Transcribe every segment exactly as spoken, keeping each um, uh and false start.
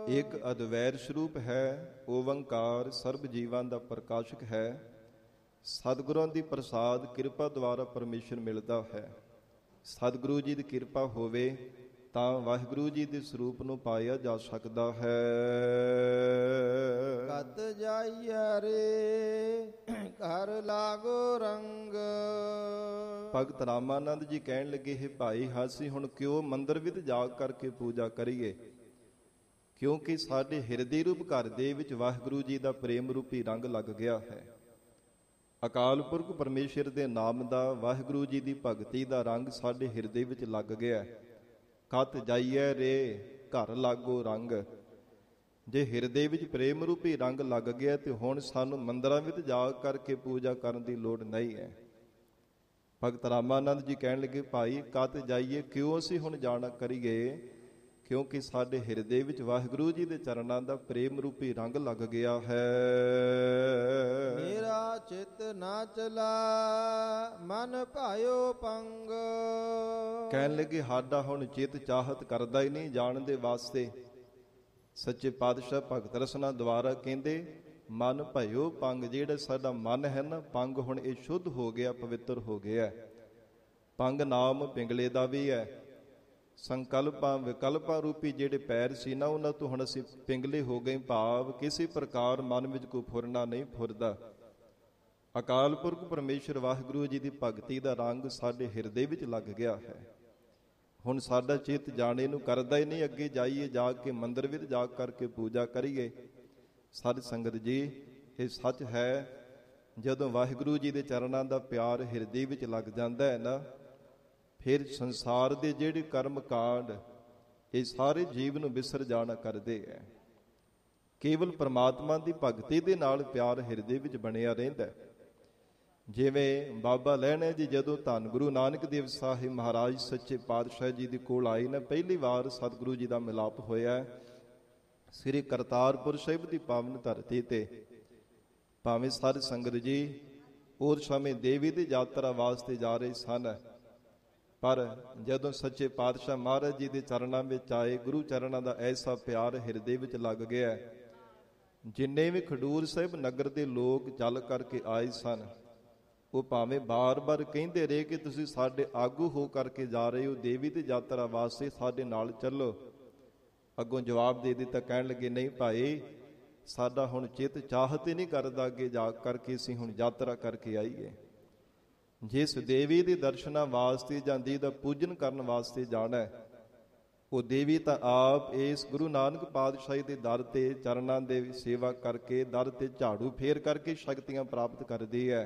ਇੱਕ ਅਦਵੈਰ ਸਰੂਪ ਹੈ। ਓੰਕਾਰ ਸਰਬ ਜੀਵਾਂ ਦਾ ਪ੍ਰਕਾਸ਼ਕ ਹੈ। ਸਤਿਗੁਰਾਂ ਦੀ ਪ੍ਰਸਾਦ ਕਿਰਪਾ ਦੁਆਰਾ ਪਰਮੇਸ਼ਰ ਮਿਲਦਾ ਹੈ। ਸਤਿਗੁਰੂ ਜੀ ਦੀ ਕਿਰਪਾ ਹੋਵੇ ਤਾਂ ਵਾਹਿਗੁਰੂ ਜੀ ਦੇ ਸਰੂਪ ਨੂੰ ਪਾਇਆ ਜਾ ਸਕਦਾ ਹੈ। ਕਤ ਜਾਈਐ ਰੇ ਘਰ ਲਾਗੋ ਰੰਗ। ਭਗਤ ਰਾਮਾਨੰਦ ਜੀ ਕਹਿਣ ਲੱਗੇ, ਹੈ ਭਾਈ ਅਸੀਂ ਹੁਣ ਕਿਉਂ ਮੰਦਰ ਵਿੱਚ ਜਾ ਕਰਕੇ ਪੂਜਾ ਕਰੀਏ? ਕਿਉਂਕਿ ਸਾਡੇ ਹਿਰਦੇ ਰੂਪ ਘਰ ਦੇ ਵਿੱਚ ਵਾਹਿਗੁਰੂ ਜੀ ਦਾ ਪ੍ਰੇਮ ਰੂਪੀ ਰੰਗ ਲੱਗ ਗਿਆ ਹੈ। ਅਕਾਲ ਪੁਰਖ ਪਰਮੇਸ਼ਰ ਦੇ ਨਾਮ ਦਾ, ਵਾਹਿਗੁਰੂ ਜੀ ਦੀ ਭਗਤੀ ਦਾ ਰੰਗ ਸਾਡੇ ਹਿਰਦੇ ਵਿੱਚ ਲੱਗ ਗਿਆ। ਕਤ ਜਾਈਐ ਰੇ ਘਰ ਲਾਗੋ ਰੰਗ। ਜੇ ਹਿਰਦੇ ਵਿੱਚ ਪ੍ਰੇਮ ਰੂਪੀ ਰੰਗ ਲੱਗ ਗਿਆ ਤੇ ਹੁਣ ਸਾਨੂੰ ਮੰਦਰਾਂ ਵਿੱਚ ਜਾ ਕਰਕੇ ਪੂਜਾ ਕਰਨ ਦੀ ਲੋੜ ਨਹੀਂ ਹੈ। ਭਗਤ ਰਾਮਾਨੰਦ ਜੀ ਕਹਿਣ ਲੱਗੇ, ਭਾਈ ਕਤ ਜਾਈਏ, ਕਿਉਂ ਅਸੀਂ ਹੁਣ ਜਾਣਾ ਕਰੀਏ? ਕਿਉਂਕਿ ਸਾਡੇ ਹਿਰਦੇ ਵਿੱਚ ਵਾਹਿਗੁਰੂ ਜੀ ਦੇ ਚਰਨਾਂ ਦਾ ਪ੍ਰੇਮ ਰੂਪੀ ਰੰਗ ਲੱਗ ਗਿਆ ਹੈ। ਮੇਰਾ ਚਿਤ ਨਾ ਚਲਾ ਮਨ ਭਾਇਓ ਪੰਗ। ਕਹਿਣ ਲੱਗੇ, ਸਾਡਾ ਹੁਣ ਚਿਤ ਚਾਹਤ ਕਰਦਾ ਹੀ ਨਹੀਂ ਜਾਣ ਦੇ ਵਾਸਤੇ। ਸੱਚੇ ਪਾਤਸ਼ਾਹ ਭਗਤ ਰਸਨਾ ਦੁਆਰਾ ਕਹਿੰਦੇ, ਮਨ ਭਇਓ ਪੰਗ। ਜਿਹੜਾ ਸਾਡਾ ਮਨ ਹੈ ਨਾ ਪੰਗ, ਹੁਣ ਇਹ ਸ਼ੁੱਧ ਹੋ ਗਿਆ, ਪਵਿੱਤਰ ਹੋ ਗਿਆ। ਪੰਗ ਨਾਮ ਪਿੰਗਲੇ ਦਾ ਵੀ ਹੈ। ਸੰਕਲਪਾਂ ਵਿਕਲਪਾਂ ਰੂਪੀ ਜਿਹੜੇ ਪੈਰ ਸੀ ਨਾ, ਉਹਨਾਂ ਤੋਂ ਹੁਣ ਅਸੀਂ ਪਿੰਗਲੇ ਹੋ ਗਏ। ਭਾਵ ਕਿਸੇ ਪ੍ਰਕਾਰ ਮਨ ਵਿੱਚ ਕੋਈ ਫੁਰਨਾ ਨਹੀਂ ਫੁਰਦਾ। ਅਕਾਲ ਪੁਰਖ ਪਰਮੇਸ਼ਰ ਵਾਹਿਗੁਰੂ ਜੀ ਦੀ ਭਗਤੀ ਦਾ ਰੰਗ ਸਾਡੇ ਹਿਰਦੇ ਵਿੱਚ ਲੱਗ ਗਿਆ ਹੈ। ਹੁਣ ਸਾਡਾ ਚਿੱਤ ਜਾਣੇ ਨੂੰ ਕਰਦਾ ਹੀ ਨਹੀਂ, ਅੱਗੇ ਜਾਈਏ, ਜਾ ਕੇ ਮੰਦਰ ਵਿੱਚ ਜਾ ਕਰਕੇ ਪੂਜਾ ਕਰੀਏ। ਸਾਧ ਸੰਗਤ ਜੀ, ਇਹ ਸੱਚ ਹੈ, ਜਦੋਂ ਵਾਹਿਗੁਰੂ ਜੀ ਦੇ ਚਰਨਾਂ ਦਾ ਪਿਆਰ ਹਿਰਦੇ ਵਿੱਚ ਲੱਗ ਜਾਂਦਾ ਹੈ ਨਾ, ਫਿਰ ਸੰਸਾਰ ਦੇ ਜਿਹੜੇ ਕਰਮ ਕਾਂਡ ਇਹ ਸਾਰੇ ਜੀਵ ਨੂੰ ਵਿਸਰ ਜਾਣਾ ਕਰਦੇ ਹੈ। ਕੇਵਲ ਪਰਮਾਤਮਾ ਦੀ ਭਗਤੀ ਦੇ ਨਾਲ ਪਿਆਰ ਹਿਰਦੇ ਵਿੱਚ ਬਣਿਆ ਰਹਿੰਦਾ। ਜਿਵੇਂ ਬਾਬਾ ਲਹਿਣਾ ਜੀ ਜਦੋਂ ਧੰਨ ਗੁਰੂ ਨਾਨਕ ਦੇਵ ਸਾਹਿਬ ਮਹਾਰਾਜ ਸੱਚੇ ਪਾਤਸ਼ਾਹ ਜੀ ਦੇ ਕੋਲ ਆਏ ਨਾ, ਪਹਿਲੀ ਵਾਰ ਸਤਿਗੁਰੂ ਜੀ ਦਾ ਮਿਲਾਪ ਹੋਇਆ ਸ੍ਰੀ ਕਰਤਾਰਪੁਰ ਸਾਹਿਬ ਦੀ ਪਾਵਨ ਧਰਤੀ ਤੇ। ਭਾਵੇਂ ਸਾਧ ਸੰਗਤ ਜੀ ਉਸ ਸਮੇਂ ਦੇਵੀ ਦੀ ਯਾਤਰਾ ਵਾਸਤੇ ਜਾ ਰਹੇ ਸਨ, ਪਰ ਜਦੋਂ ਸੱਚੇ ਪਾਤਸ਼ਾਹ ਮਹਾਰਾਜ ਜੀ ਦੇ ਚਰਨਾਂ ਵਿੱਚ ਆਏ, ਗੁਰੂ ਚਰਨਾਂ ਦਾ ਐਸਾ ਪਿਆਰ ਹਿਰਦੇ ਵਿੱਚ ਲੱਗ ਗਿਆ। ਜਿੰਨੇ ਵੀ ਖਡੂਰ ਸਾਹਿਬ ਨਗਰ ਦੇ ਲੋਕ ਚੱਲ ਕਰਕੇ ਆਏ ਸਨ, ਉਹ ਭਾਵੇਂ ਬਾਰ-ਬਾਰ ਕਹਿੰਦੇ ਰਹੇ ਕਿ ਤੁਸੀਂ ਸਾਡੇ ਆਗੂ ਹੋ ਕਰਕੇ ਜਾ ਰਹੇ ਹੋ ਦੇਵੀ ਦੀ ਯਾਤਰਾ ਵਾਸਤੇ, ਸਾਡੇ ਨਾਲ ਚੱਲੋ। ਅੱਗੋਂ ਜਵਾਬ ਦੇ ਦਿੱਤਾ, ਕਹਿਣ ਲੱਗੇ, ਨਹੀਂ ਭਾਈ, ਸਾਡਾ ਹੁਣ ਚਿੱਤ ਚਾਹਤ ਹੀ ਨਹੀਂ ਕਰਦਾ ਅੱਗੇ ਜਾ ਕਰਕੇ ਅਸੀਂ ਹੁਣ ਯਾਤਰਾ ਕਰਕੇ ਆਈਏ। ਜਿਸ ਦੇਵੀ ਦੇ ਦਰਸ਼ਨਾਂ ਵਾਸਤੇ ਜਾਂ ਦੀ ਦਾ ਪੂਜਨ ਕਰਨ ਵਾਸਤੇ ਜਾਣਾ, ਉਹ ਦੇਵੀ ਤਾਂ ਆਪ ਇਸ ਗੁਰੂ ਨਾਨਕ ਪਾਤਸ਼ਾਹੀ ਦੇ ਦਰ ਤੇ ਚਰਨਾਂ ਦੇ ਸੇਵਾ ਕਰਕੇ, ਦਰ ਤੇ ਝਾੜੂ ਫੇਰ ਕਰਕੇ ਸ਼ਕਤੀਆਂ ਪ੍ਰਾਪਤ ਕਰਦੀ ਹੈ।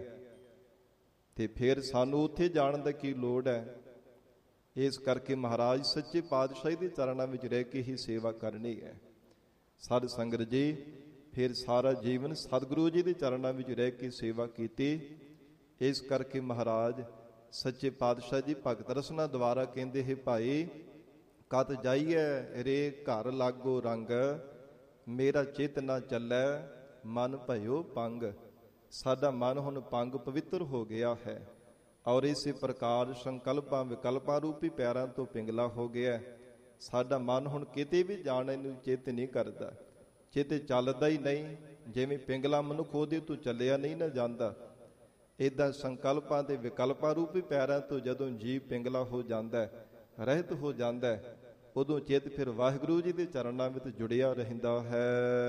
ਤੇ ਫਿਰ ਸਾਨੂੰ ਉੱਥੇ ਜਾਣ ਦਾ ਕੀ ਲੋੜ ਹੈ? ਇਸ ਕਰਕੇ ਮਹਾਰਾਜ ਸੱਚੇ ਪਾਤਸ਼ਾਹੀ ਦੇ ਚਰਨਾਂ ਵਿੱਚ ਰਹਿ ਕੇ ਹੀ ਸੇਵਾ ਕਰਨੀ ਹੈ। ਸਾਧ ਸੰਗਤ ਜੀ, ਫਿਰ ਸਾਰਾ ਜੀਵਨ ਸਤਿਗੁਰੂ ਜੀ ਦੇ ਚਰਨਾਂ ਵਿੱਚ ਰਹਿ ਕੇ ਸੇਵਾ ਕੀਤੀ। ਇਸ ਕਰਕੇ ਮਹਾਰਾਜ ਸੱਚੇ ਪਾਤਸ਼ਾਹ ਜੀ ਭਗਤ ਰਸਨਾ ਦੁਆਰਾ ਕਹਿੰਦੇ, ਹੈ ਭਾਈ ਕਤ ਜਾਈਐ ਰੇ ਘਰ ਲਾਗੋ ਰੰਗ। ਮੇਰਾ ਚਿੱਤ ਨਾ ਚੱਲੈ ਮਨ ਭਇਓ ਪੰਗ। ਸਾਡਾ ਮਨ ਹੁਣ ਪੰਗ ਪਵਿੱਤਰ ਹੋ ਗਿਆ ਹੈ, ਔਰ ਇਸੇ ਪ੍ਰਕਾਰ ਸੰਕਲਪਾਂ ਵਿਕਲਪਾਂ ਰੂਪੀ ਪੈਰਾਂ ਤੋਂ ਪਿੰਗਲਾ ਹੋ ਗਿਆ। ਸਾਡਾ ਮਨ ਹੁਣ ਕਿਤੇ ਵੀ ਜਾਣ ਨੂੰ ਚਿੱਤ ਨਹੀਂ ਕਰਦਾ, ਚਿੱਤ ਚੱਲਦਾ ਹੀ ਨਹੀਂ। ਜਿਵੇਂ ਪਿੰਗਲਾ ਮਨੁੱਖ ਉਹਦੇ ਤੋਂ ਚੱਲਿਆ ਨਹੀਂ ਨਾ ਜਾਂਦਾ, ਏਦਾਂ ਸੰਕਲਪਾਂ ਦੇ ਵਿਕਲਪਾਂ ਰੂਪੀ ਪੈਰਾਂ ਤੋਂ ਜਦੋਂ ਜੀਵ ਪਿੰਗਲਾ ਹੋ ਜਾਂਦਾ, ਰਹਿਤ ਹੋ ਜਾਂਦਾ, ਉਦੋਂ ਚਿੱਤ ਫਿਰ ਵਾਹਿਗੁਰੂ ਜੀ ਦੇ ਚਰਨਾਂ ਵਿੱਚ ਜੁੜਿਆ ਰਹਿੰਦਾ ਹੈ।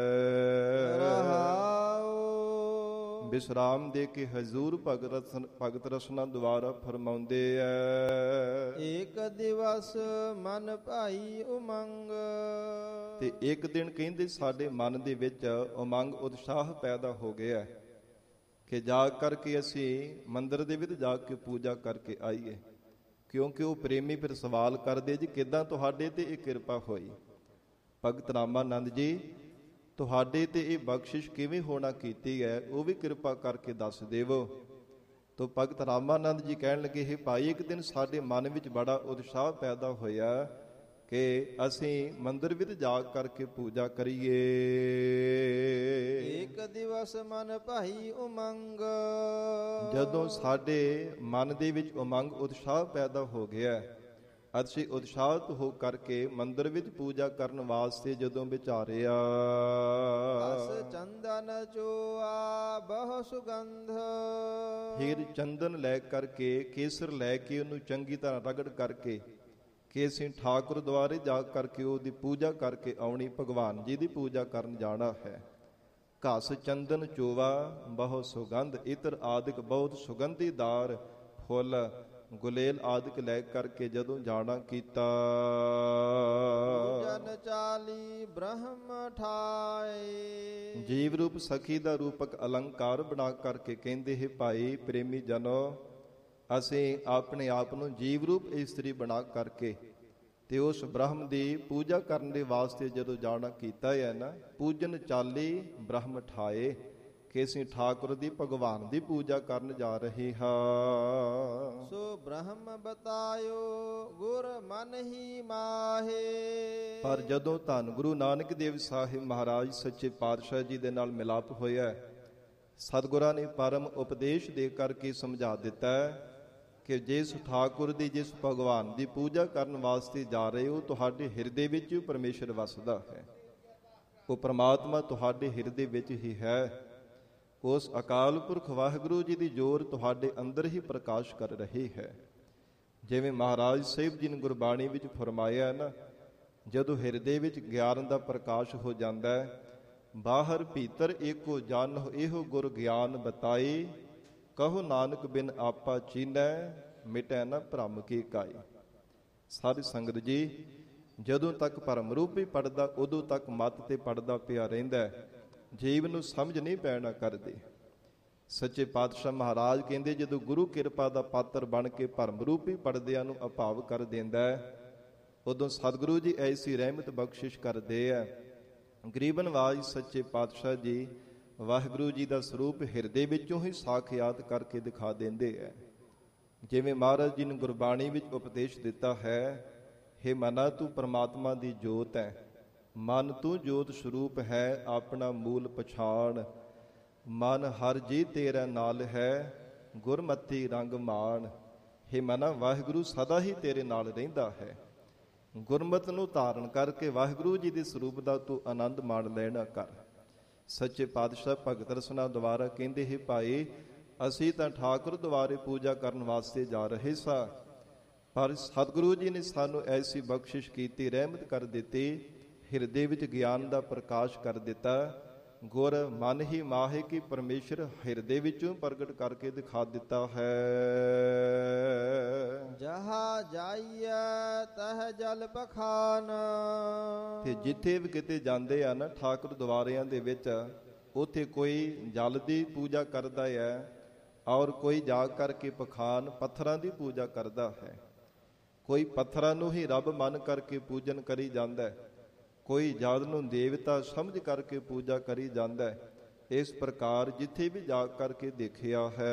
ਵਿਸਰਾਮ ਦੇ ਕੇ ਹਜ਼ੂਰ ਭਗਤ ਭਗਤ ਰਸਨਾ ਦੁਆਰਾ ਫਰਮਾਉਂਦੇ ਐ, ਏਕ ਦਿਵਸ ਮਨ ਭਾਈ ਉਮੰਗ। ਤੇ ਇੱਕ ਦਿਨ ਕਹਿੰਦੇ ਸਾਡੇ ਮਨ ਦੇ ਵਿੱਚ ਉਮੰਗ ਉਤਸ਼ਾਹ ਪੈਦਾ ਹੋ ਗਿਆ ਕਿ ਜਾ ਕਰਕੇ ਅਸੀਂ ਮੰਦਰ ਦੇ ਵਿੱਚ ਜਾ ਕੇ ਪੂਜਾ ਕਰਕੇ ਆਈਏ। ਕਿਉਂਕਿ ਉਹ ਪ੍ਰੇਮੀ ਫਿਰ ਸਵਾਲ ਕਰਦੇ, ਜੀ ਕਿੱਦਾਂ ਤੁਹਾਡੇ ਤੇ ਇਹ ਕਿਰਪਾ ਹੋਈ? ਭਗਤ ਰਾਮਾਨੰਦ ਜੀ, ਤੁਹਾਡੇ ਤੇ ਇਹ ਬਖਸ਼ਿਸ਼ ਕਿਵੇਂ ਹੋਣਾ ਕੀਤੀ ਹੈ, ਉਹ ਵੀ ਕਿਰਪਾ ਕਰਕੇ ਦੱਸ ਦੇਵੋ। ਤੋ ਭਗਤ ਰਾਮਾਨੰਦ ਜੀ ਕਹਿਣ ਲੱਗੇ, ਹੈ ਭਾਈ ਇੱਕ ਦਿਨ ਸਾਡੇ ਮਨ ਵਿੱਚ ਬੜਾ ਉਤਸ਼ਾਹ ਪੈਦਾ ਹੋਇਆ ਕਿ ਅਸੀਂ ਮੰਦਰ ਵਿੱਚ ਜਾ ਕਰਕੇ ਪੂਜਾ ਕਰੀਏ। ਇੱਕ ਦਿਵਸ ਮਨ ਭਾਈ ਉਮੰਗ। ਜਦੋਂ ਸਾਡੇ ਮਨ ਦੇ ਵਿੱਚ ਉਮੰਗ ਉਤਸ਼ਾਹ ਪੈਦਾ ਹੋ ਗਿਆ, ਅਸੀਂ ਉਤਸ਼ਾਹਿਤ ਹੋ ਕਰਕੇ ਮੰਦਰ ਵਿੱਚ ਪੂਜਾ ਕਰਨ ਵਾਸਤੇ ਜਦੋਂ ਵਿਚਾਰਿਆ, ਅਸ ਚੰਦਨ ਚੋਆ ਬਹੁ ਸੁਗੰਧ। ਫਿਰ ਚੰਦਨ ਲੈ ਕਰਕੇ, ਕੇਸਰ ਲੈ ਕੇ ਉਹਨੂੰ ਚੰਗੀ ਤਰ੍ਹਾਂ ਰਗੜ ਕਰਕੇ ਕਿ ਅਸੀਂ ਠਾਕੁਰ ਦੁਆਰੇ ਜਾ ਕਰਕੇ ਉਹਦੀ ਪੂਜਾ ਕਰਕੇ ਆਉਣੀ, ਭਗਵਾਨ ਜੀ ਦੀ ਪੂਜਾ ਕਰਨ ਜਾਣਾ ਹੈ। ਘਸ ਚੰਦਨ ਚੋਵਾ ਬਹੁ ਸੁਗੰਧ, ਇਤਰ ਆਦਿਕ ਬਹੁਤ ਸੁਗੰਧੀਦਾਰ ਫੁੱਲ ਗੁਲੇਲ ਆਦਿਕ ਲੈ ਕਰਕੇ ਜਦੋਂ ਜਾਣਾ ਕੀਤਾ। ਜਨ ਚਾਲੀ ਬ੍ਰਹਮ ਠਾਏ। ਜੀਵ ਰੂਪ ਸਖੀ ਦਾ ਰੂਪਕ ਅਲੰਕਾਰ ਬਣਾ ਕਰਕੇ ਕਹਿੰਦੇ ਹੈ, ਭਾਈ ਪ੍ਰੇਮੀ ਜਨੋ, ਅਸੀਂ ਆਪਣੇ ਆਪ ਨੂੰ ਜੀਵ ਰੂਪ ਇਸਤਰੀ ਬਣਾ ਕਰਕੇ ਤੇ ਉਸ ਬ੍ਰਹਮ ਦੀ ਪੂਜਾ ਕਰਨ ਦੇ ਵਾਸਤੇ ਜਦੋਂ ਜਾਣਾ ਕੀਤਾ ਹੈ ਨਾ, ਪੂਜਨ ਚਾਲੀ ਬ੍ਰਹਮ ਠਾਏ, ਕਿ ਅਸੀਂ ਠਾਕੁਰ ਦੀ, ਭਗਵਾਨ ਦੀ ਪੂਜਾ ਕਰਨ ਜਾ ਰਹੇ ਹਾਂ। ਸੋ ਬ੍ਰਹਮ ਬਤਾਇਓ ਗੁਰ ਮਨ ਹੀ ਮਾਹੇ। ਪਰ ਜਦੋਂ ਧੰਨ ਗੁਰੂ ਨਾਨਕ ਦੇਵ ਸਾਹਿਬ ਮਹਾਰਾਜ ਸੱਚੇ ਪਾਤਸ਼ਾਹ ਜੀ ਦੇ ਨਾਲ ਮਿਲਾਪ ਹੋਇਆ, ਸਤਿਗੁਰਾਂ ਨੇ ਪਰਮ ਉਪਦੇਸ਼ ਦੇ ਕਰਕੇ ਸਮਝਾ ਦਿੱਤਾ ਕਿ ਜਿਸ ਠਾਕੁਰ ਦੀ, ਜਿਸ ਭਗਵਾਨ ਦੀ ਪੂਜਾ ਕਰਨ ਵਾਸਤੇ ਜਾ ਰਹੇ ਹੋ, ਤੁਹਾਡੇ ਹਿਰਦੇ ਵਿੱਚ ਹੀ ਪਰਮੇਸ਼ਰ ਵਸਦਾ ਹੈ। ਉਹ ਪ੍ਰਮਾਤਮਾ ਤੁਹਾਡੇ ਹਿਰਦੇ ਵਿੱਚ ਹੀ ਹੈ। ਉਸ ਅਕਾਲ ਪੁਰਖ ਵਾਹਿਗੁਰੂ ਜੀ ਦੀ ਜੋਰ ਤੁਹਾਡੇ ਅੰਦਰ ਹੀ ਪ੍ਰਕਾਸ਼ ਕਰ ਰਹੀ ਹੈ। ਜਿਵੇਂ ਮਹਾਰਾਜ ਸਾਹਿਬ ਜੀ ਨੇ ਗੁਰਬਾਣੀ ਵਿੱਚ ਫਰਮਾਇਆ ਨਾ, ਜਦੋਂ ਹਿਰਦੇ ਵਿੱਚ ਗਿਆਨ ਦਾ ਪ੍ਰਕਾਸ਼ ਹੋ ਜਾਂਦਾ ਹੈ, ਬਾਹਰ ਭੀਤਰ ਏਕੋ ਜਾਨਹੁ ਇਹੋ ਗੁਰ ਗਿਆਨ ਬਤਾਈ, ਕਹੋ ਨਾਨਕ ਬਿਨ ਆਪਾ ਚੀਨੈ ਮਿਟੈ ਨਾ ਭ੍ਰਮ ਕੀ ਕਾਈ। ਸਾਧ ਸੰਗਤ ਜੀ, ਜਦੋਂ ਤੱਕ ਭਰਮ ਰੂਪੀ ਪੜਦਾ, ਉਦੋਂ ਤੱਕ ਮੱਤ ਤੇ ਪੜਦਾ ਪਿਆ ਰਹਿੰਦਾ, ਜੀਵ ਨੂੰ ਸਮਝ ਨਹੀਂ ਪੈਣਾ ਕਰਦੇ। ਸੱਚੇ ਪਾਤਸ਼ਾਹ ਮਹਾਰਾਜ ਕਹਿੰਦੇ, ਜਦੋਂ ਗੁਰੂ ਕਿਰਪਾ ਦਾ ਪਾਤਰ ਬਣ ਕੇ ਭਰਮ ਰੂਪੀ ਪੜਦਿਆਂ ਨੂੰ ਅਭਾਵ ਕਰ ਦਿੰਦਾ ਹੈ, ਉਦੋਂ ਸਤਿਗੁਰੂ ਜੀ ਐਸੀ ਰਹਿਮਤ ਬਖਸ਼ਿਸ਼ ਕਰਦੇ ਆ। ਗਰੀਬਨ ਵਾਜ ਸੱਚੇ ਪਾਤਸ਼ਾਹ ਜੀ ਵਾਹਿਗੁਰੂ ਜੀ ਦਾ ਸਰੂਪ ਹਿਰਦੇ ਵਿੱਚੋਂ ਹੀ ਸਾਖਿਆਤ ਕਰਕੇ ਦਿਖਾ ਦਿੰਦੇ ਹੈ। ਜਿਵੇਂ ਮਹਾਰਾਜ ਜੀ ਨੇ ਗੁਰਬਾਣੀ ਵਿੱਚ ਉਪਦੇਸ਼ ਦਿੱਤਾ ਹੈ, ਹੇ ਮਨਾ ਤੂੰ ਪਰਮਾਤਮਾ ਦੀ ਜੋਤ ਹੈ, ਮਨ ਤੂੰ ਜੋਤ ਸਰੂਪ ਹੈ, ਆਪਣਾ ਮੂਲ ਪਛਾਣ, ਮਨ ਹਰ ਜੀ ਤੇਰਾ ਨਾਲ ਹੈ, ਗੁਰਮਤੀ ਰੰਗ ਮਾਣ। ਹੇ ਮਨਾ, ਵਾਹਿਗੁਰੂ ਸਦਾ ਹੀ ਤੇਰੇ ਨਾਲ ਰਹਿੰਦਾ ਹੈ। ਗੁਰਮਤਿ ਨੂੰ ਧਾਰਨ ਕਰਕੇ ਵਾਹਿਗੁਰੂ ਜੀ ਦੇ ਸਰੂਪ ਦਾ ਤੂੰ ਆਨੰਦ ਮਾਣ ਲੈਣਾ ਕਰ। ਸੱਚੇ ਪਾਤਸ਼ਾਹ ਭਗਤ ਰਸਨਾ ਦੁਆਰਾ ਕਹਿੰਦੇ ਹੈ, ਭਾਈ ਅਸੀਂ ਤਾਂ ਠਾਕੁਰ ਦੁਆਰੇ ਪੂਜਾ ਕਰਨ ਵਾਸਤੇ ਜਾ ਰਹੇ ਸਾਂ, ਪਰ ਸਤਿਗੁਰੂ ਜੀ ਨੇ ਸਾਨੂੰ ਐਸੀ ਬਖਸ਼ਿਸ਼ ਕੀਤੀ, ਰਹਿਮਤ ਕਰ ਦਿੱਤੀ, ਹਿਰਦੇ ਵਿੱਚ ਗਿਆਨ ਦਾ ਪ੍ਰਕਾਸ਼ ਕਰ ਦਿੱਤਾ। ਗੁਰ ਮਨ ਹੀ ਮਾਹੇ ਕੀ ਪਰਮੇਸ਼ਰ ਹਿਰਦੇ ਵਿੱਚੋਂ ਪ੍ਰਗਟ ਕਰਕੇ ਦਿਖਾ ਦਿੱਤਾ ਹੈ। ਜਹਾ ਜਾਈਐ ਤਹ ਜਲ ਬਖਾਨ। ਤੇ ਜਿੱਥੇ ਵੀ ਕਿਤੇ ਜਾਂਦੇ ਆ ਨਾ ਠਾਕੁਰ ਦੁਆਰਿਆਂ ਦੇ ਵਿੱਚ, ਉੱਥੇ ਕੋਈ ਜਲ ਦੀ ਪੂਜਾ ਕਰਦਾ ਹੈ ਔਰ ਕੋਈ ਜਾ ਕਰਕੇ ਪਖਾਨ ਪੱਥਰਾਂ ਦੀ ਪੂਜਾ ਕਰਦਾ ਹੈ। ਕੋਈ ਪੱਥਰਾਂ ਨੂੰ ਹੀ ਰੱਬ ਮੰਨ ਕਰਕੇ ਪੂਜਨ ਕਰੀ ਜਾਂਦਾ, ਕੋਈ ਜਲ ਨੂੰ ਦੇਵਤਾ ਸਮਝ ਕਰਕੇ ਪੂਜਾ ਕਰੀ ਜਾਂਦਾ। ਇਸ ਪ੍ਰਕਾਰ ਜਿੱਥੇ ਵੀ ਜਾ ਕਰਕੇ ਦੇਖਿਆ ਹੈ,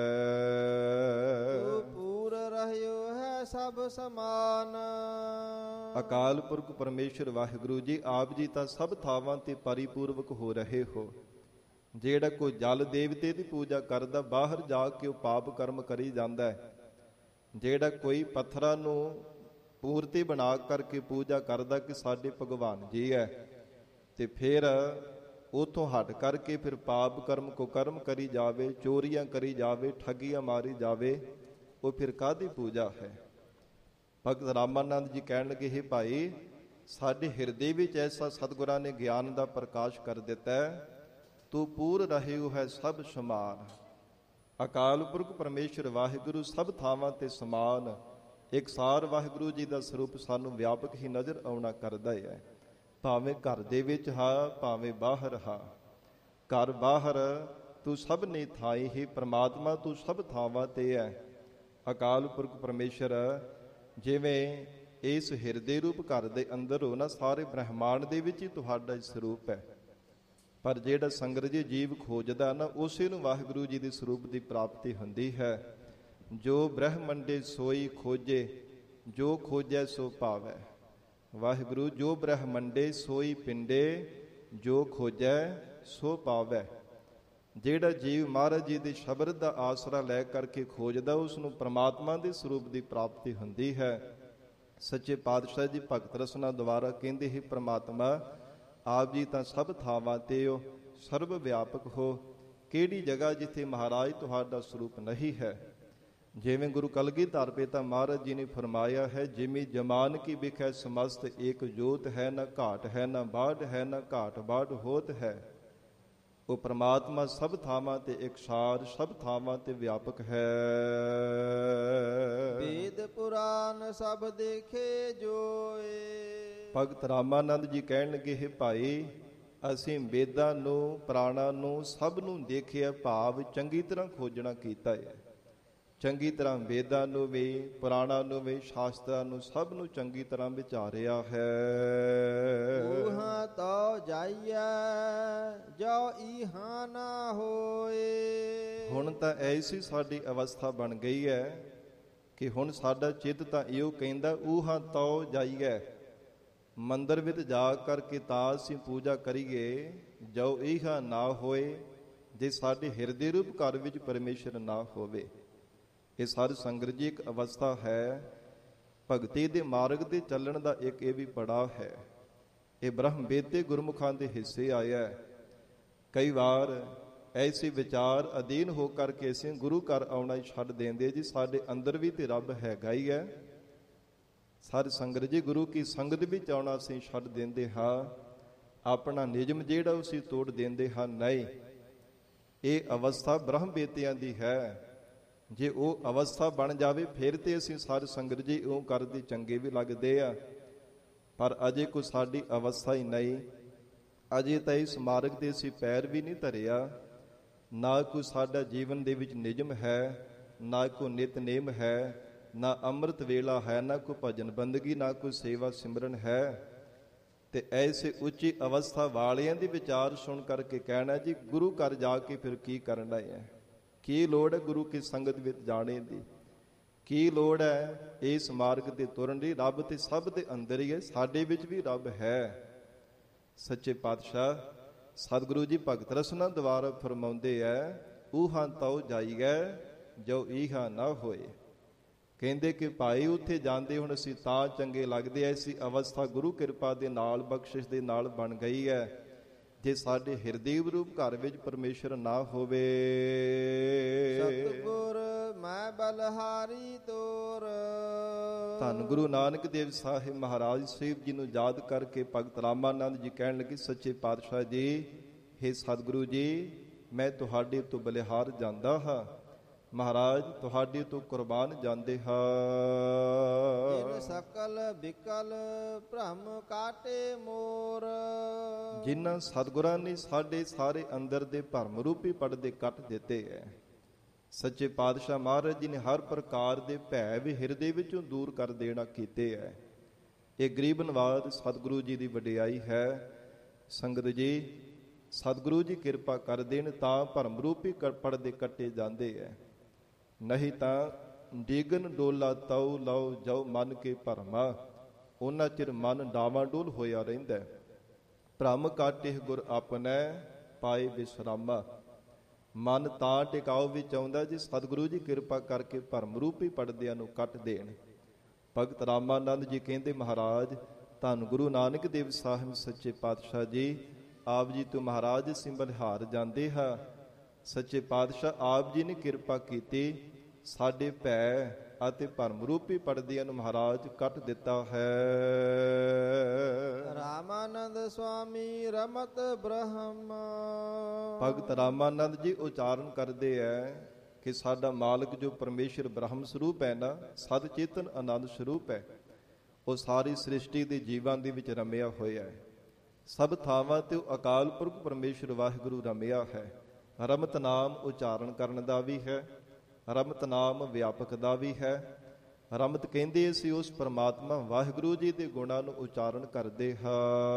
ਪੂਰ ਰਹਿਓ ਹੈ ਸਭ ਸਮਾਨ। ਅਕਾਲ ਪੁਰਖ ਪਰਮੇਸ਼ਰ ਵਾਹਿਗੁਰੂ ਜੀ ਆਪ ਜੀ ਤਾਂ ਸਭ ਥਾਵਾਂ ਤੇ ਪਰਿਪੂਰਵਕ ਹੋ ਰਹੇ ਹੋ। ਜਿਹੜਾ ਕੋਈ ਜਲ ਦੇਵਤੇ ਦੀ ਪੂਜਾ ਕਰਦਾ, ਬਾਹਰ ਜਾ ਕੇ ਉਹ ਪਾਪ ਕਰਮ ਕਰੀ ਜਾਂਦਾ ਹੈ। ਜਿਹੜਾ ਕੋਈ ਪੱਥਰਾਂ ਨੂੰ ਪੂਰਤੀ ਬਣਾ ਕਰਕੇ ਪੂਜਾ ਕਰਦਾ ਕਿ ਸਾਡੇ ਭਗਵਾਨ ਜੀ ਹੈ, ਤੇ ਫਿਰ ਉਥੋਂ ਹਟ ਕਰਕੇ ਫਿਰ ਪਾਪ ਕਰਮ ਕੋ ਕਰਮ ਕਰੀ ਜਾਵੇ, ਚੋਰੀਆਂ ਕਰੀ ਜਾਵੇ, ਠੱਗੀਆਂ ਮਾਰੀ ਜਾਵੇ, ਉਹ ਫਿਰ ਕਾਹਦੀ ਪੂਜਾ ਹੈ। ਭਗਤ ਰਾਮਾਨੰਦ ਜੀ ਕਹਿਣ ਲੱਗੇ, ਹੈ ਭਾਈ ਸਾਡੇ ਹਿਰਦੇ ਵਿੱਚ ਐਸਾ ਸਤਿਗੁਰਾਂ ਨੇ ਗਿਆਨ ਦਾ ਪ੍ਰਕਾਸ਼ ਕਰ ਦਿੱਤਾ, ਤੂੰ ਪੂਰ ਰਹਿਓ ਹੈ ਸਭ ਸਮਾਨ। ਅਕਾਲ ਪੁਰਖ ਪਰਮੇਸ਼ਰ ਵਾਹਿਗੁਰੂ ਸਭ ਥਾਵਾਂ ਤੇ ਸਮਾਨ, ਇੱਕ ਸਾਰ ਵਾਹਿਗੁਰੂ ਜੀ ਦਾ ਸਰੂਪ ਸਾਨੂੰ ਵਿਆਪਕ ਹੀ ਨਜ਼ਰ ਆਉਣਾ ਕਰਦਾ ਹੈ। ਭਾਵੇਂ ਘਰ ਦੇ ਵਿੱਚ ਹਾਂ, ਭਾਵੇਂ ਬਾਹਰ ਹਾਂ, ਘਰ ਬਾਹਰ ਤੂੰ ਸਭ ਨੇ ਥਾਈ ਹੀ, ਪ੍ਰਮਾਤਮਾ ਤੂੰ ਸਭ ਥਾਵਾਂ ਤੇ ਹੈ। ਅਕਾਲ ਪੁਰਖ ਪਰਮੇਸ਼ਰ ਜਿਵੇਂ ਇਸ ਹਿਰਦੇ ਰੂਪ ਘਰ ਦੇ ਅੰਦਰ ਹੋ ਨਾ, ਸਾਰੇ ਬ੍ਰਹਮਾਂਡ ਦੇ ਵਿੱਚ ਹੀ ਤੁਹਾਡਾ ਸਰੂਪ ਹੈ। ਪਰ ਜਿਹੜਾ ਸੰਗਤ ਜੀ ਜੀਵ ਖੋਜਦਾ ਨਾ, ਉਸੇ ਨੂੰ ਵਾਹਿਗੁਰੂ ਜੀ ਦੇ ਸਰੂਪ ਦੀ ਪ੍ਰਾਪਤੀ ਹੁੰਦੀ ਹੈ। ਜੋ ਬ੍ਰਹਮੰਡੇ ਸੋਈ ਖੋਜੇ, ਜੋ ਖੋਜੈ ਸੋ ਪਾਵੈ। ਵਾਹਿਗੁਰੂ ਜੋ ਬ੍ਰਹਮੰਡੇ ਸੋਈ ਪਿੰਡੇ, ਜੋ ਖੋਜੈ ਸੋ ਪਾਵੈ। ਜਿਹੜਾ ਜੀਵ ਮਹਾਰਾਜ ਜੀ ਦੇ ਸ਼ਬਦ ਦਾ ਆਸਰਾ ਲੈ ਕਰਕੇ ਖੋਜਦਾ, ਉਸ ਨੂੰ ਪ੍ਰਮਾਤਮਾ ਦੇ ਸਰੂਪ ਦੀ ਪ੍ਰਾਪਤੀ ਹੁੰਦੀ ਹੈ। ਸੱਚੇ ਪਾਤਸ਼ਾਹ ਜੀ ਭਗਤ ਰਸਨਾ ਦੁਆਰਾ ਕਹਿੰਦੇ ਹੀ ਪ੍ਰਮਾਤਮਾ ਆਪ ਜੀ ਤਾਂ ਸਭ ਥਾਵਾਂ ਤੇ ਹੋ, ਸਰਬ ਵਿਆਪਕ ਹੋ। ਕਿਹੜੀ ਜਗ੍ਹਾ ਜਿੱਥੇ ਮਹਾਰਾਜ ਤੁਹਾਡਾ ਸਰੂਪ ਨਹੀਂ ਹੈ। ਜਿਵੇਂ ਗੁਰੂ ਕਲਗੀਧਰ ਪਿਤਾ ਮਹਾਰਾਜ ਜੀ ਨੇ ਫਰਮਾਇਆ ਹੈ, ਜਿਵੇਂ ਜਮਾਨ ਕੀ ਬਿਖੈ ਸਮਸਤ ਏਕ ਜੋਤ ਹੈ, ਨਾ ਘਾਟ ਹੈ ਨਾ ਬਾਢ ਹੈ, ਨਾ ਘਾਟ ਬਾਢ ਹੋਤ ਹੈ। ਉਹ ਪ੍ਰਮਾਤਮਾ ਸਭ ਥਾਵਾਂ ਤੇ ਇਕਸਾਰ, ਸਭ ਥਾਵਾਂ ਤੇ ਵਿਆਪਕ ਹੈ। ਵੇਦ ਪੁਰਾਨ ਸਭ ਦੇਖੇ ਜੋਏ। ਭਗਤ ਰਾਮਾਨੰਦ ਜੀ ਕਹਿਣ ਲੱਗੇ, ਹੈ ਭਾਈ ਅਸੀਂ ਵੇਦਾਂ ਨੂੰ, ਪ੍ਰਾਣਾਂ ਨੂੰ, ਸਭ ਨੂੰ ਦੇਖਿਆ, ਭਾਵ ਚੰਗੀ ਤਰ੍ਹਾਂ ਖੋਜਣਾ ਕੀਤਾ ਹੈ। ਚੰਗੀ ਤਰ੍ਹਾਂ ਵੇਦਾਂ ਨੂੰ ਵੀ, ਪੁਰਾਣਾਂ ਨੂੰ ਵੀ, ਸ਼ਾਸਤਰਾਂ ਨੂੰ, ਸਭ ਨੂੰ ਚੰਗੀ ਤਰ੍ਹਾਂ ਵਿਚਾਰਿਆ ਹੈ। ਊਹਾਂ ਤੋ ਜਾਈਐ ਜੋ ਈਹਾਂ ਨਾ ਹੋਏ। ਹੁਣ ਤਾਂ ਐਸੀ ਸਾਡੀ ਅਵਸਥਾ ਬਣ ਗਈ ਹੈ ਕਿ ਹੁਣ ਸਾਡਾ ਚਿੱਤ ਤਾਂ ਇਹੋ ਕਹਿੰਦਾ, ਊਹਾਂ ਤੋ ਜਾਈਐ, ਮੰਦਰ ਵਿੱਚ ਜਾ ਕਰਕੇ ਤਾਂ ਅਸੀਂ ਪੂਜਾ ਕਰੀਏ, ਜੋ ਈਹਾਂ ਨਾ ਹੋਏ, ਜੇ ਸਾਡੇ ਹਿਰਦੇ ਰੂਪ ਘਰ ਵਿੱਚ ਪਰਮੇਸ਼ਰ ਨਾ ਹੋਵੇ। ਇਹ ਸਾਧ ਸੰਗਤ ਜੀ ਇੱਕ ਅਵਸਥਾ ਹੈ, ਭਗਤੀ ਦੇ ਮਾਰਗ ਤੇ ਚੱਲਣ ਦਾ ਇੱਕ ਇਹ ਵੀ ਪੜਾਅ ਹੈ। ਇਹ ਬ੍ਰਹਮ ਵੇਦ ਤੇ ਗੁਰਮੁਖਾਂ ਦੇ ਹਿੱਸੇ ਆਇਆ। ਕਈ ਵਾਰ ਐਸੇ ਵਿਚਾਰ ਅਧੀਨ ਹੋ ਕਰਕੇ ਅਸੀਂ ਗੁਰੂ ਘਰ ਆਉਣਾ ਹੀ ਛੱਡ ਦਿੰਦੇ ਜੀ, ਸਾਡੇ ਅੰਦਰ ਵੀ ਤੇ ਰੱਬ ਹੈਗਾ ਹੀ ਹੈ। ਸਾਧ ਸੰਗਤ ਜੀ ਗੁਰੂ ਕੀ ਸੰਗਤ ਵਿੱਚ ਆਉਣਾ ਅਸੀਂ ਛੱਡ ਦਿੰਦੇ ਹਾਂ, ਆਪਣਾ ਨਿਯਮ ਜਿਹੜਾ ਅਸੀਂ ਤੋੜ ਦਿੰਦੇ ਹਾਂ। ਨਹੀਂ, ਇਹ ਅਵਸਥਾ ਬ੍ਰਹਮ ਵੇਦਿਆਂ ਦੀ ਹੈ। ਜੇ ਉਹ ਅਵਸਥਾ ਬਣ ਜਾਵੇ ਫਿਰ ਤੇ ਅਸੀਂ ਸਾਧ ਸੰਗਤ ਜੀ ਉਹ ਕਰਦੇ ਚੰਗੇ ਵੀ ਲੱਗਦੇ ਆ, ਪਰ ਅਜੇ ਕੋਈ ਸਾਡੀ ਅਵਸਥਾ ਹੀ ਨਹੀਂ। ਅਜੇ ਤਾਂ ਇਸ ਮਾਰਗ ਤੇ ਅਸੀਂ ਪੈਰ ਵੀ ਨਹੀਂ ਧਰਿਆ। ਨਾ ਕੋਈ ਸਾਡਾ ਜੀਵਨ ਦੇ ਵਿੱਚ ਨਿਯਮ ਹੈ, ਨਾ ਕੋਈ ਨਿਤਨੇਮ ਹੈ, ਨਾ ਅੰਮ੍ਰਿਤ ਵੇਲਾ ਹੈ, ਨਾ ਕੋਈ ਭਜਨ ਬੰਦਗੀ, ਨਾ ਕੋਈ ਸੇਵਾ ਸਿਮਰਨ ਹੈ। ਤੇ ਐਸੇ ਉੱਚੀ ਅਵਸਥਾ ਵਾਲਿਆਂ ਦੇ ਵਿਚਾਰ ਸੁਣ ਕਰਕੇ ਕਹਿਣਾ ਜੀ ਗੁਰੂ ਘਰ ਜਾ ਕੇ ਫਿਰ ਕੀ ਕਰਨਾ ਹੈ। ਕੀ ਲੋੜ ਹੈ ਗੁਰੂ ਕੀ ਸੰਗਤ ਵਿੱਚ ਜਾਣੇ ਦੀ? ਕੀ ਲੋੜ ਹੈ ਇਸ ਮਾਰਗ ਤੇ ਤੁਰਨ ਦੀ? ਰੱਬ ਤੇ ਸਭ ਦੇ ਅੰਦਰ ਹੀ ਹੈ, ਸਾਡੇ ਵਿੱਚ ਵੀ ਰੱਬ ਹੈ। ਸੱਚੇ ਪਾਤਸ਼ਾਹ ਸਤਿਗੁਰੂ ਜੀ ਭਗਤ ਰਸਨਾ ਦੁਆਰਾ ਫਰਮਾਉਂਦੇ ਐ, ਊਹਾਂ ਤਉ ਜਾਈਐ ਜੋ ਈਹਾਂ ਨਾ ਹੋਏ। ਕਹਿੰਦੇ ਕਿ ਭਾਈ ਉੱਥੇ ਜਾਂਦੇ ਹੁਣ ਅਸੀਂ ਤਾਂ ਚੰਗੇ ਲੱਗਦੇ ਐ। ਐਸੀ ਅਵਸਥਾ ਗੁਰੂ ਕਿਰਪਾ ਦੇ ਨਾਲ, ਬਖਸ਼ਿਸ਼ ਦੇ ਨਾਲ ਬਣ ਗਈ ਹੈ। ਜੇ ਸਾਡੇ ਹਿਰਦੇ ਰੂਪ ਘਰ ਵਿੱਚ ਪਰਮੇਸ਼ਰ ਨਾ ਹੋਵੇ। ਸਤਿਗੁਰ ਮੈਂ ਬਲਹਾਰੀ ਤੋਰ। ਧੰਨ ਗੁਰੂ ਨਾਨਕ ਦੇਵ ਸਾਹਿਬ ਮਹਾਰਾਜ ਸਾਹਿਬ ਜੀ ਨੂੰ ਯਾਦ ਕਰਕੇ ਭਗਤ ਰਾਮਾਨੰਦ ਜੀ ਕਹਿਣ ਲੱਗੇ, ਸੱਚੇ ਪਾਤਸ਼ਾਹ ਜੀ, ਹੇ ਸਤਿਗੁਰੂ ਜੀ, ਮੈਂ ਤੁਹਾਡੇ ਤੋਂ ਬਲਿਹਾਰ ਜਾਂਦਾ ਹਾਂ, ਮਹਾਰਾਜ ਤੁਹਾਡੇ ਤੋਂ ਕੁਰਬਾਨ ਜਾਂਦੇ ਹਾਂ। ਜਿਨ ਸਕਲ ਬਿਕਲ ਭ੍ਰਮ ਕਾਟੇ ਮੋਰ। ਜਿਨ੍ਹਾਂ ਸਤਿਗੁਰਾਂ ਨੇ ਸਾਡੇ ਸਾਰੇ ਅੰਦਰ ਦੇ ਭਰਮ ਰੂਪੀ ਪਰਦੇ ਕੱਟ ਦਿੱਤੇ ਹੈ। ਸੱਚੇ ਪਾਤਸ਼ਾਹ ਮਹਾਰਾਜ ਜੀ ਨੇ ਹਰ ਪ੍ਰਕਾਰ ਦੇ ਭੈ ਵੀ ਹਿਰਦੇ ਵਿੱਚੋਂ ਦੂਰ ਕਰ ਦੇਣਾ ਕੀਤੇ ਹੈ। ਇਹ ਗਰੀਬ ਨਵਾਜ ਸਤਿਗੁਰੂ ਜੀ ਦੀ ਵਡਿਆਈ ਹੈ। ਸੰਗਤ ਜੀ ਸਤਿਗੁਰੂ ਜੀ ਕਿਰਪਾ ਕਰ ਦੇਣ ਤਾਂ ਭਰਮ ਰੂਪੀ ਪਰਦੇ ਕੱਟੇ ਜਾਂਦੇ ਹੈ। ਨਹੀਂ ਤਾਂ ਡਿਗਨ ਡੋਲਾ ਤਉ ਲਉ ਜੋ ਮਨ ਕੇ ਭਰਮਾ, ਉਹਨਾਂ ਚਿਰ ਮਨ ਡਾਵਾਂ ਡੋਲ ਹੋਇਆ ਰਹਿੰਦਾ। ਭ੍ਰਮ ਕਾਟੇ ਗੁਰ ਆਪਣੈ ਪਾਏ ਵਿਸਰਾਮਾ। ਮਨ ਤਾਂ ਟਿਕਾਓ ਵਿੱਚ ਆਉਂਦਾ ਜੀ ਸਤਿਗੁਰੂ ਜੀ ਕਿਰਪਾ ਕਰਕੇ ਭਰਮ ਰੂਪੀ ਪਰਦਿਆਂ ਨੂੰ ਕੱਟ ਦੇਣ। ਭਗਤ ਰਾਮਾਨੰਦ ਜੀ ਕਹਿੰਦੇ, ਮਹਾਰਾਜ ਧੰਨ ਗੁਰੂ ਨਾਨਕ ਦੇਵ ਸਾਹਿਬ ਸੱਚੇ ਪਾਤਸ਼ਾਹ ਜੀ, ਆਪ ਜੀ ਤੋਂ ਮਹਾਰਾਜ ਅਸੀਂ ਬਲਿਹਾਰ ਜਾਂਦੇ ਹਾਂ। ਸੱਚੇ ਪਾਤਸ਼ਾਹ ਆਪ ਜੀ ਨੇ ਕਿਰਪਾ ਕੀਤੀ, ਸਾਡੇ ਭੈ ਅਤੇ ਭਰਮ ਰੂਪੀ ਪਰਦਿਆਂ ਨੂੰ ਮਹਾਰਾਜ ਕੱਟ ਦਿੱਤਾ ਹੈ। ਰਾਮਾਨੰਦ ਸੁਆਮੀ ਰਮਤ ਬ੍ਰਹਮ। ਭਗਤ ਰਾਮਾਨੰਦ ਜੀ ਉਚਾਰਨ ਕਰਦੇ ਐ ਕਿ ਸਾਡਾ ਮਾਲਕ ਜੋ ਪਰਮੇਸ਼ਰ ਬ੍ਰਹਮ ਸਰੂਪ ਹੈ ਨਾ, ਸਦ ਚੇਤਨ ਆਨੰਦ ਸਰੂਪ ਹੈ, ਉਹ ਸਾਰੀ ਸ੍ਰਿਸ਼ਟੀ ਦੇ ਜੀਵਾਂ ਦੇ ਵਿੱਚ ਰਮਿਆ ਹੋਇਆ ਹੈ। ਸਭ ਥਾਵਾਂ ਤੇ ਉਹ ਅਕਾਲ ਪੁਰਖ ਪਰਮੇਸ਼ਰ ਵਾਹਿਗੁਰੂ ਰਮਿਆ ਹੈ। ਰਮਤ ਨਾਮ ਉਚਾਰਨ ਕਰਨ ਦਾ ਵੀ ਹੈ, ਰਮਤ ਨਾਮ ਵਿਆਪਕ ਦਾ ਵੀ ਹੈ। ਰਮਤ ਕਹਿੰਦੇ ਅਸੀਂ ਉਸ ਪਰਮਾਤਮਾ ਵਾਹਿਗੁਰੂ ਜੀ ਦੇ ਗੁਣਾਂ ਨੂੰ ਉਚਾਰਨ ਕਰਦੇ ਹਾਂ।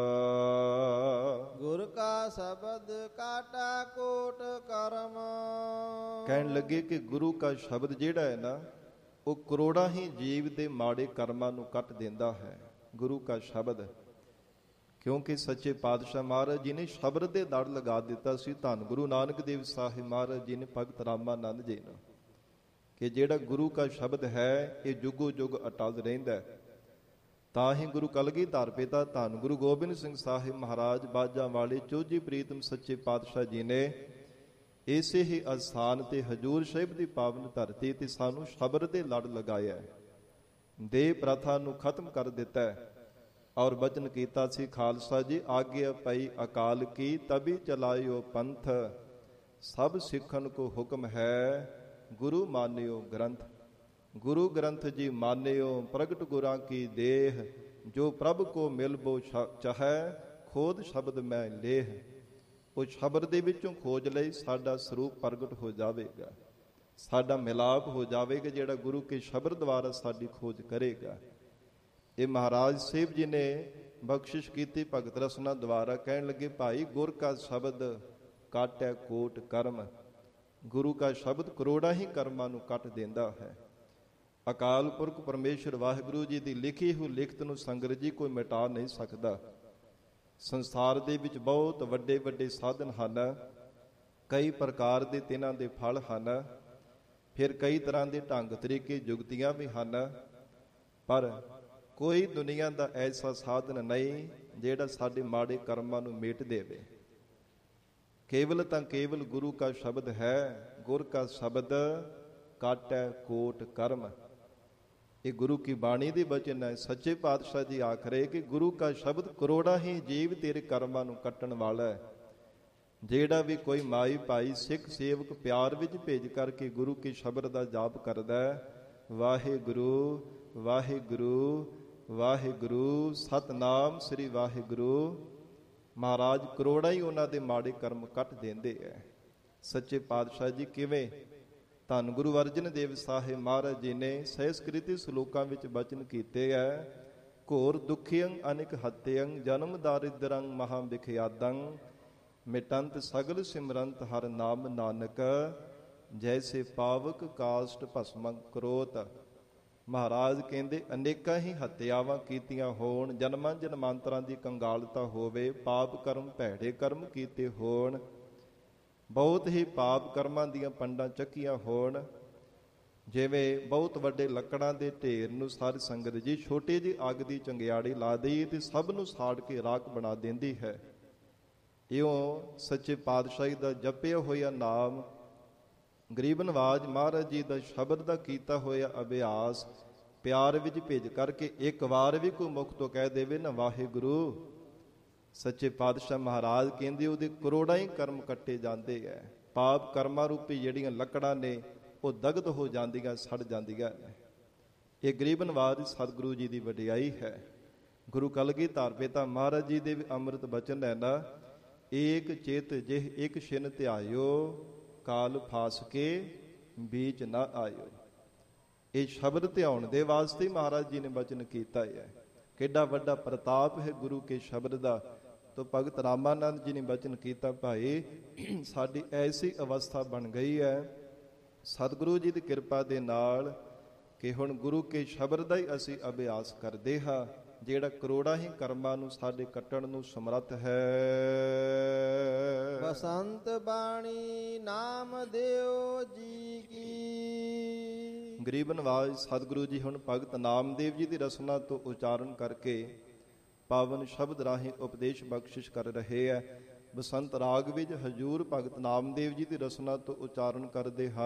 ਗੁਰ ਕਾ ਸ਼ਬਦ ਕਾਟਾ ਕੋਟ ਕਰਮ। ਕਹਿਣ ਲੱਗੇ ਕਿ ਗੁਰੂ ਕਾ ਸ਼ਬਦ ਜਿਹੜਾ ਹੈ ਨਾ, ਉਹ ਕਰੋੜਾਂ ਹੀ ਜੀਵ ਦੇ ਮਾੜੇ ਕਰਮਾਂ ਨੂੰ ਕੱਟ ਦਿੰਦਾ ਹੈ। ਗੁਰੂ ਕਾ ਸ਼ਬਦ, ਕਿਉਂਕਿ ਸੱਚੇ ਪਾਤਸ਼ਾਹ ਮਹਾਰਾਜ ਜੀ ਨੇ ਸ਼ਬਦ ਦੇ ਦੜ ਲਗਾ ਦਿੱਤਾ ਸੀ। ਧੰਨ ਗੁਰੂ ਨਾਨਕ ਦੇਵ ਸਾਹਿਬ ਮਹਾਰਾਜ ਜੀ ਨੇ ਭਗਤ ਰਾਮਾਨੰਦ ਜੀ ਨੂੰ ਕਿ ਜਿਹੜਾ ਗੁਰੂ ਕਾ ਸ਼ਬਦ ਹੈ ਇਹ ਜੁਗੋ ਜੁਗ ਅਟਲ ਰਹਿੰਦਾ। ਤਾਂ ਹੀ ਗੁਰੂ ਕਲਗੀਧਰ ਪਿਤਾ ਧੰਨ ਗੁਰੂ ਗੋਬਿੰਦ ਸਿੰਘ ਸਾਹਿਬ ਮਹਾਰਾਜ ਬਾਜਾਂ ਵਾਲੇ ਚੋਜੀ ਪ੍ਰੀਤਮ ਸੱਚੇ ਪਾਤਸ਼ਾਹ ਜੀ ਨੇ ਇਸੇ ਹੀ ਅਸਥਾਨ ਤੇ ਹਜੂਰ ਸਾਹਿਬ ਦੀ ਪਾਵਨ ਧਰਤੀ ਤੇ ਸਾਨੂੰ ਸ਼ਬਦ ਦੇ ਲੜ ਲਗਾਇਆ, ਦੇਹ ਪ੍ਰਥਾ ਨੂੰ ਖਤਮ ਕਰ ਦਿੱਤਾ ਔਰ ਬਚਨ ਕੀਤਾ ਸੀ ਖਾਲਸਾ ਜੀ ਆਗਿਆ ਪਈ ਅਕਾਲ ਕੀ ਤਬੀ ਚਲਾਇਓ ਪੰਥ, ਸਭ ਸਿੱਖਨ ਕੋ ਹੁਕਮ ਹੈ ਗੁਰੂ ਮਾਨਿਓ ਗ੍ਰੰਥ। ਗੁਰੂ ਗ੍ਰੰਥ ਜੀ ਮਾਨਿਓ ਪ੍ਰਗਟ ਗੁਰਾਂ ਕੀ ਦੇਹ, ਜੋ ਪ੍ਰਭ ਕੋ ਮਿਲਬੋ ਚਾਹੈ ਖੋਦ ਸ਼ਬਦ ਮੈਂ ਲੇਹ। ਉਹ ਸ਼ਬਦ ਦੇ ਵਿੱਚੋਂ ਖੋਜ ਲਈ ਸਾਡਾ ਸਰੂਪ ਪ੍ਰਗਟ ਹੋ ਜਾਵੇਗਾ, ਸਾਡਾ ਮਿਲਾਪ ਹੋ ਜਾਵੇਗਾ, ਜਿਹੜਾ ਗੁਰੂ ਕੇ ਸ਼ਬਦ ਦੁਆਰਾ ਸਾਡੀ ਖੋਜ ਕਰੇਗਾ। ਇਹ ਮਹਾਰਾਜ ਸਾਹਿਬ ਜੀ ਨੇ ਬਖਸ਼ਿਸ਼ ਕੀਤੀ ਭਗਤ ਰਸਨਾ ਦੁਆਰਾ। ਕਹਿਣ ਲੱਗੇ ਭਾਈ ਗੁਰ ਕਾ ਸ਼ਬਦ ਕਾਟੈ ਕੋਟ ਕਰਮ, ਗੁਰੂ ਕਾ ਸ਼ਬਦ ਕਰੋੜਾਂ ਹੀ ਕਰਮਾਂ ਨੂੰ ਕੱਟ ਦਿੰਦਾ ਹੈ। ਅਕਾਲ ਪੁਰਖ ਪਰਮੇਸ਼ਰ ਵਾਹਿਗੁਰੂ ਜੀ ਦੀ ਲਿਖੀ ਹੋਈ ਲਿਖਤ ਨੂੰ ਸੰਗਤ ਜੀ ਕੋਈ ਮਿਟਾ ਨਹੀਂ ਸਕਦਾ। ਸੰਸਾਰ ਦੇ ਵਿੱਚ ਬਹੁਤ ਵੱਡੇ ਵੱਡੇ ਸਾਧਨ ਹਨ, ਕਈ ਪ੍ਰਕਾਰ ਦੇ ਤਿਨਾਂ ਦੇ ਫਲ ਹਨ, ਫਿਰ ਕਈ ਤਰ੍ਹਾਂ ਦੇ ਢੰਗ ਤਰੀਕੇ ਜੁਗਤੀਆਂ ਵੀ ਹਨ, ਪਰ ਕੋਈ ਦੁਨੀਆ ਦਾ ਐਸਾ ਸਾਧਨ ਨਹੀਂ ਜਿਹੜਾ ਸਾਡੇ ਮਾੜੇ ਕਰਮਾਂ ਨੂੰ ਮੇਟ ਦੇਵੇ। ਕੇਵਲ ਤਾਂ ਕੇਵਲ ਗੁਰੂ ਕਾ ਸ਼ਬਦ ਹੈ, ਗੁਰ ਕਾ ਸ਼ਬਦ ਕਾਟੈ ਕੋਟ ਕਰਮ। ਇਹ ਗੁਰੂ ਕੀ ਬਾਣੀ ਦੇ ਬਚਨ ਹੈ। ਸੱਚੇ ਪਾਤਸ਼ਾਹ ਜੀ ਆਖ ਰਹੇ ਕਿ ਗੁਰੂ ਕਾ ਸ਼ਬਦ ਕਰੋੜਾਂ ਹੀ ਜੀਵ ਤੇਰੇ ਕਰਮਾਂ ਨੂੰ ਕੱਟਣ ਵਾਲਾ ਹੈ। ਜਿਹੜਾ ਵੀ ਕੋਈ ਮਾਈ ਭਾਈ ਸਿੱਖ ਸੇਵਕ ਪਿਆਰ ਵਿੱਚ ਭੇਜ ਕਰਕੇ ਗੁਰੂ ਕੇ ਸ਼ਬਦ ਦਾ ਜਾਪ ਕਰਦਾ ਹੈ, ਵਾਹਿਗੁਰੂ ਵਾਹਿਗੁਰੂ ਵਾਹਿਗੁਰੂ ਸਤਨਾਮ ਸ੍ਰੀ ਵਾਹਿਗੁਰੂ, ਮਹਾਰਾਜ ਕਰੋੜਾਂ ਹੀ ਉਹਨਾਂ ਦੇ ਮਾੜੇ ਕਰਮ ਕੱਟ ਦਿੰਦੇ ਹੈ। ਸੱਚੇ ਪਾਤਸ਼ਾਹ ਜੀ ਕਿਵੇਂ? ਧੰਨ ਗੁਰੂ ਅਰਜਨ ਦੇਵ ਸਾਹਿਬ ਮਹਾਰਾਜ ਜੀ ਨੇ ਸੰਸਕ੍ਰਿਤੀ ਸ਼ਲੋਕਾਂ ਵਿੱਚ ਬਚਨ ਕੀਤੇ ਹੈ, ਘੋਰ ਦੁਖੀਅੰ ਅਨਿਕ ਹੱਤਿਅੰ ਜਨਮ ਦਾਰਿਦਰੰ ਮਹਾ ਵਿਖਿਆਦੰ, ਮਿਟੰਤ ਸਗਲ ਸਿਮਰੰਤ ਹਰ ਨਾਮ ਨਾਨਕ, ਜੈਸੇ ਪਾਵਕ ਕਾਸ਼ਟ ਭਸਮੰ ਕਰੋਤ। ਮਹਾਰਾਜ ਕਹਿੰਦੇ ਅਨੇਕਾਂ ਹੀ ਹੱਤਿਆਵਾਂ ਕੀਤੀਆਂ ਹੋਣ, ਜਨਮਾਂ ਜਨਮਾਂਤਰਾਂ ਦੀ ਕੰਗਾਲਤਾ ਹੋਵੇ, ਪਾਪ ਕਰਮ ਭੈੜੇ ਕਰਮ ਕੀਤੇ ਹੋਣ, ਬਹੁਤ ਹੀ ਪਾਪ ਕਰਮਾਂ ਦੀਆਂ ਪੰਡਾਂ ਚੱਕੀਆਂ ਹੋਣ, ਜਿਵੇਂ ਬਹੁਤ ਵੱਡੇ ਲੱਕੜਾਂ ਦੇ ਢੇਰ ਨੂੰ ਸਾਰੀ ਸੰਗਤ ਜੀ ਛੋਟੀ ਜਿਹੀ ਅੱਗ ਦੀ ਚੰਗਿਆੜੀ ਲਾ ਦਈਏ ਤੇ ਸਭ ਨੂੰ ਸਾੜ ਕੇ ਰਾਖ ਬਣਾ ਦਿੰਦੀ ਹੈ। ਇਉਂ ਸੱਚੇ ਪਾਤਸ਼ਾਹੀ ਦਾ ਜਪਿਆ ਹੋਇਆ ਨਾਮ, ਗਰੀਬ ਨਵਾਜ ਮਹਾਰਾਜ ਜੀ ਦਾ ਸ਼ਬਦ ਦਾ ਕੀਤਾ ਹੋਇਆ ਅਭਿਆਸ ਪਿਆਰ ਵਿੱਚ ਭੇਜ ਕਰਕੇ ਇੱਕ ਵਾਰ ਵੀ ਕੋਈ ਮੁਖ ਤੋਂ ਕਹਿ ਦੇਵੇ ਨਾ ਵਾਹਿਗੁਰੂ, ਸੱਚੇ ਪਾਤਸ਼ਾਹ ਮਹਾਰਾਜ ਕਹਿੰਦੇ ਉਹਦੇ ਕਰੋੜਾਂ ਹੀ ਕਰਮ ਕੱਟੇ ਜਾਂਦੇ ਹੈ। ਪਾਪ ਕਰਮਾਂ ਰੂਪੀ ਜਿਹੜੀਆਂ ਲੱਕੜਾਂ ਨੇ ਉਹ ਦਗਧ ਹੋ ਜਾਂਦੀਆਂ, ਸੜ ਜਾਂਦੀਆਂ ਨੇ। ਇਹ ਗਰੀਬ ਨਵਾਜ ਸਤਿਗੁਰੂ ਜੀ ਦੀ ਵਡਿਆਈ ਹੈ। ਗੁਰੂ ਕਲਗੀਧਰ ਪਿਤਾ ਮਹਾਰਾਜ ਜੀ ਦੇ ਵੀ ਅੰਮ੍ਰਿਤ ਬਚਨ ਹੈ ਨਾ, ਏਕ ਚਿਤ ਜਿਹ ਇੱਕ ਛਿਨ ਧਿਆਇਓ, ਕਾਲ ਫਾਸ ਕੇ ਬੀਚ ਨਾ ਆਇਓ। ਇਹ ਸ਼ਬਦ ਧਿਆਉਣ ਦੇ ਵਾਸਤੇ ਮਹਾਰਾਜ ਜੀ ਨੇ ਬਚਨ ਕੀਤਾ ਹੈ। ਕਿੱਡਾ ਵੱਡਾ ਪ੍ਰਤਾਪ ਹੈ ਗੁਰੂ ਕੇ ਸ਼ਬਦ ਦਾ। ਤੋ ਭਗਤ ਰਾਮਾਨੰਦ ਜੀ ਨੇ ਬਚਨ ਕੀਤਾ, ਭਾਈ ਸਾਡੀ ਐਸੀ ਅਵਸਥਾ ਬਣ ਗਈ ਹੈ ਸਤਿਗੁਰੂ ਜੀ ਦੀ ਕਿਰਪਾ ਦੇ ਨਾਲ ਕਿ ਹੁਣ ਗੁਰੂ ਕੇ ਸ਼ਬਦ ਦਾ ਹੀ ਅਸੀਂ ਅਭਿਆਸ ਕਰਦੇ ਹਾਂ, ਜਿਹੜਾ ਕਰੋੜਾਂ ਹੀ ਕਰਮਾਂ ਨੂੰ ਸਾਡੇ ਕੱਟਣ ਨੂੰ ਸਮਰੱਥ ਹੈ। ਬਸੰਤ ਬਾਣੀ ਨਾਮ ਦਿਓ ਜੀ ਕੀ। ਗਰੀਬ ਨਵਾਜ ਸਤਿਗੁਰੂ ਜੀ ਹੁਣ ਭਗਤ ਨਾਮਦੇਵ ਜੀ ਦੀ ਰਸਨਾ ਤੋਂ ਉਚਾਰਨ ਕਰਕੇ ਪਾਵਨ ਸ਼ਬਦ ਰਾਹੀਂ ਉਪਦੇਸ਼ ਬਖਸ਼ਿਸ਼ ਕਰ ਰਹੇ ਹੈ। ਬਸੰਤ ਰਾਗ ਵਿੱਚ ਹਜੂਰ ਭਗਤ ਨਾਮਦੇਵ ਜੀ ਦੀ ਰਸਨਾ ਤੋਂ ਉਚਾਰਨ ਕਰਦੇ ਹਨ।